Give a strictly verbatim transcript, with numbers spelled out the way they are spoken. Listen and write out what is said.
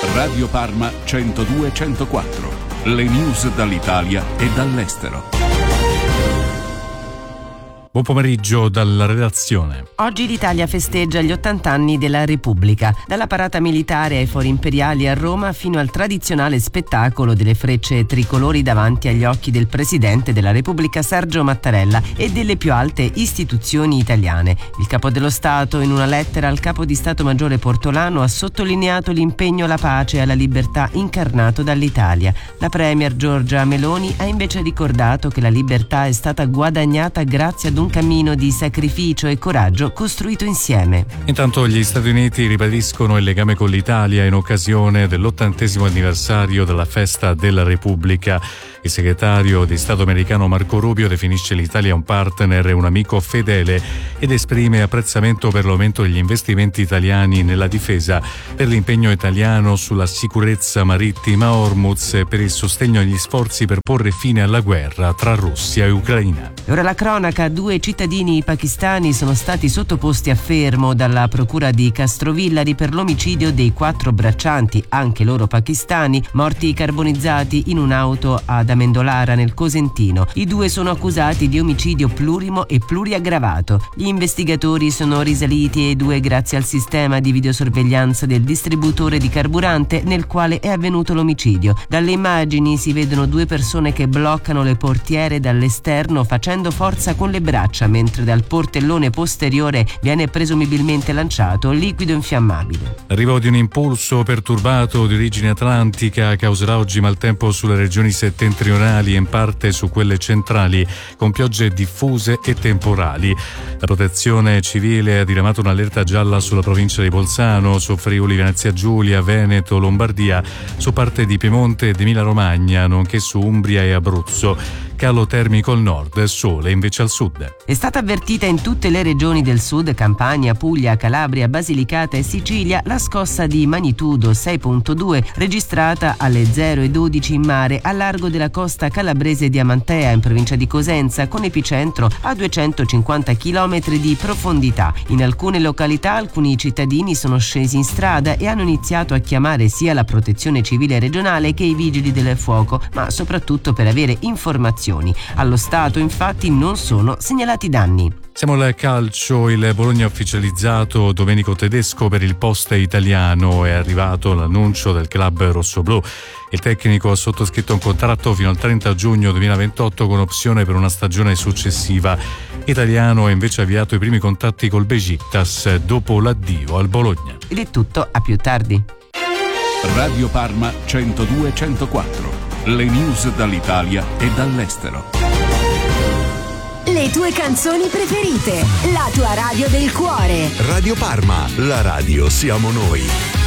Radio Parma centodue centoquattro. Le news dall'Italia e dall'estero. Buon pomeriggio dalla redazione. Oggi l'Italia festeggia gli ottanta anni della Repubblica. Dalla parata militare ai fori imperiali a Roma fino al tradizionale spettacolo delle frecce tricolori davanti agli occhi del Presidente della Repubblica Sergio Mattarella e delle più alte istituzioni italiane. Il Capo dello Stato, in una lettera al Capo di Stato Maggiore Portolano, ha sottolineato l'impegno alla pace e alla libertà incarnato dall'Italia. La Premier Giorgia Meloni ha invece ricordato che la libertà è stata guadagnata grazie ad un cammino di sacrificio e coraggio costruito insieme. Intanto gli Stati Uniti ribadiscono il legame con l'Italia in occasione dell'ottantesimo anniversario della festa della Repubblica. Il segretario di Stato americano Marco Rubio definisce l'Italia un partner e un amico fedele ed esprime apprezzamento per l'aumento degli investimenti italiani nella difesa, per l'impegno italiano sulla sicurezza marittima a Hormuz e per il sostegno agli sforzi per porre fine alla guerra tra Russia e Ucraina. E ora la cronaca: due cittadini pakistani sono stati sottoposti a fermo dalla procura di Castrovillari per l'omicidio dei quattro braccianti, anche loro pakistani, morti carbonizzati in un'auto ad Amendolara nel Cosentino. I due sono accusati di omicidio plurimo e pluriaggravato. Gli investigatori sono risaliti ai due grazie al sistema di videosorveglianza del distributore di carburante nel quale è avvenuto l'omicidio. Dalle immagini si vedono due persone che bloccano le portiere dall'esterno facendo forza con le braccia, mentre dal portellone posteriore viene presumibilmente lanciato liquido infiammabile. L'arrivo di un impulso perturbato di origine atlantica causerà oggi maltempo sulle regioni settentrionali e in parte su quelle centrali, con piogge diffuse e temporali. La Protezione Civile ha diramato un'allerta gialla sulla provincia di Bolzano, su Friuli Venezia Giulia, Veneto, Lombardia, su parte di Piemonte ed Emilia Romagna, nonché su Umbria e Abruzzo. Calo termico al nord, sole invece al sud. È stata avvertita in tutte le regioni del sud, Campania, Puglia, Calabria, Basilicata e Sicilia, la scossa di magnitudo sei virgola due registrata alle zero e dodici in mare a largo della costa calabrese di Amantea, in provincia di Cosenza, con epicentro a duecentocinquanta chilometri di profondità. In alcune località alcuni cittadini sono scesi in strada e hanno iniziato a chiamare sia la Protezione Civile regionale che i vigili del fuoco, ma soprattutto per avere informazioni. Allo stato, infatti, non sono segnalati danni. Siamo al calcio. Il Bologna ha ufficializzato Domenico Tedesco per il post italiano. È arrivato l'annuncio del club rossoblù. Il tecnico ha sottoscritto un contratto fino al trenta giugno duemilaventotto con opzione per una stagione successiva. Italiano ha invece avviato i primi contatti col Besiktas dopo l'addio al Bologna. Ed è tutto, a più tardi. Radio Parma centodue centoquattro. Le news dall'Italia e dall'estero. Le tue canzoni preferite, la tua radio del cuore. Radio Parma, la radio siamo noi.